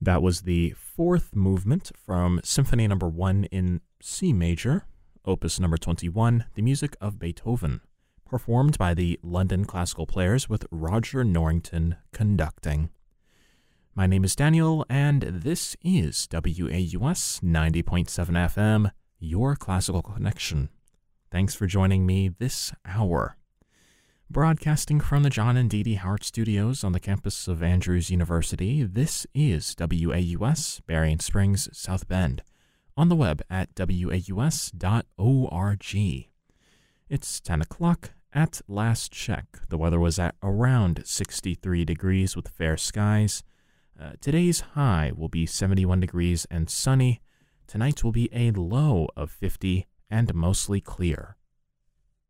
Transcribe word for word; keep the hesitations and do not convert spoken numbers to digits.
That was the fourth movement from Symphony Number One in C Major, Opus Number Twenty-One, the music of Beethoven, performed by the London Classical Players with Roger Norrington conducting. My name is Daniel, and this is W A U S ninety point seven F M, your classical connection. Thanks for joining me this hour. Broadcasting from the John and Dee Dee Howard Studios on the campus of Andrews University, this is W A U S, Berrien Springs, South Bend, on the web at W A U S dot org. It's ten o'clock at last check. The weather was at around sixty-three degrees with fair skies. Uh, today's high will be seventy-one degrees and sunny. Tonight will be a low of fifty and mostly clear.